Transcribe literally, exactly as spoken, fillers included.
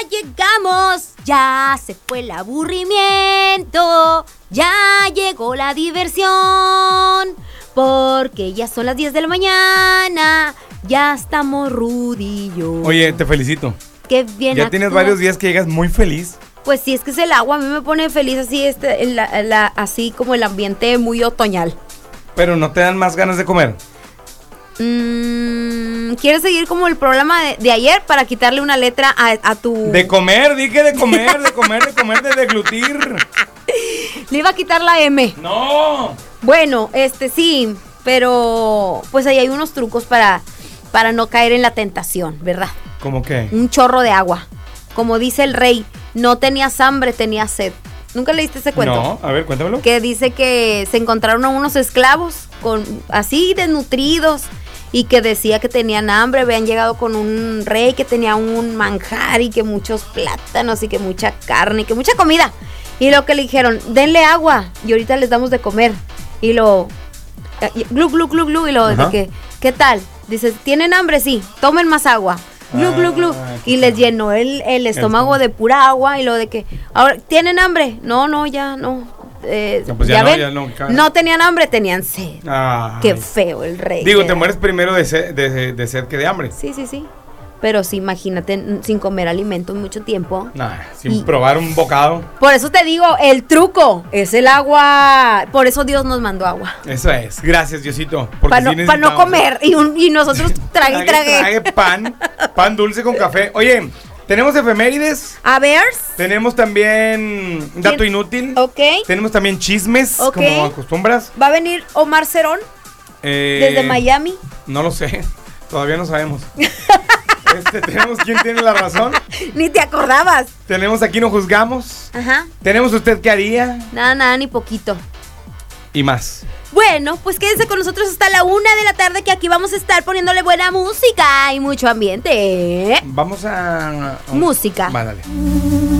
Llegamos, ya se fue el aburrimiento, ya llegó la diversión, porque ya son las diez de la mañana, ya estamos Rudy y yo. Oye, te felicito. Qué bien. Ya tienes varios días que llegas muy feliz. Pues sí, es que es el agua, a mí me pone feliz así, este, la, la, así como el ambiente muy otoñal. Pero no te dan más ganas de comer. Mm, ¿Quieres seguir como el programa de, de ayer para quitarle una letra a, a tu... De comer, dije de comer, de comer, de comer, de deglutir. Le iba a quitar la M. No. Bueno, este sí, pero pues ahí hay unos trucos para, para no caer en la tentación, ¿verdad? ¿Cómo qué? Un chorro de agua. Como dice el rey, no tenías hambre, tenías sed. ¿Nunca leíste ese cuento? No, a ver, cuéntamelo. Que dice que se encontraron a unos esclavos con así desnutridos y que decía que tenían hambre, habían llegado con un rey que tenía un manjar y que muchos plátanos y que mucha carne y que mucha comida. Y lo que le dijeron, denle agua y ahorita les damos de comer. Y lo glu glu glu glu y lo de que, ¿qué tal? Dice, ¿tienen hambre? Sí, tomen más agua. Glu, glu, glu. Ah, y les llenó el, el estómago de pura agua y lo de que, ahora, ¿tienen hambre? No, no, ya no. Eh, no, pues ya, ya no, ven, ya no, no tenían hambre, tenían sed. Ay. Qué feo el rey. Digo, te mueres primero de sed, de, de sed que de hambre. Sí, sí, sí. Pero sí, imagínate, sin comer alimento mucho tiempo. Nah, sin y, probar un bocado. Por eso te digo, el truco es el agua. Por eso Dios nos mandó agua. Eso es. Gracias, Diosito. Para no, sí pa no comer. Y, un, y nosotros trague, trague. Trague pan. Pan dulce con café. Oye, tenemos efemérides. A ver. Tenemos también dato ¿Quién? Inútil. Ok. Tenemos también chismes, okay. como acostumbras. ¿Va a venir Omar Cerón? Eh, ¿Desde Miami? No lo sé. Todavía no sabemos. Este, tenemos ¿Quién tiene la razón? Ni te acordabas. Tenemos Aquí no juzgamos. Ajá. Tenemos Usted qué haría. Nada, nada, ni poquito. Y más. Bueno, pues quédense con nosotros hasta la una de la tarde, que aquí vamos a estar poniéndole buena música y mucho ambiente. Vamos a... Música. Va, dale.